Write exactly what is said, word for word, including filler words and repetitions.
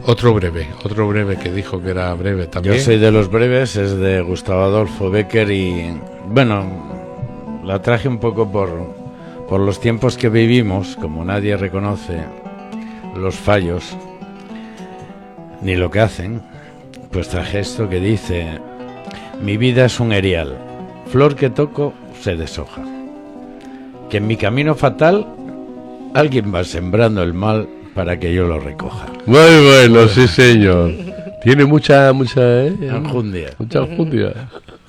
Otro breve, otro breve que dijo que era breve también. Yo soy de los breves, es de Gustavo Adolfo Bécquer y, bueno, la traje un poco por, por los tiempos que vivimos, como nadie reconoce los fallos ni lo que hacen, pues traje esto que dice: mi vida es un erial, flor que toco se deshoja, que en mi camino fatal alguien va sembrando el mal para que yo lo recoja. Muy bueno, sí señor. Tiene mucha, mucha, ¿eh? Enjundia. Mucha enjundia.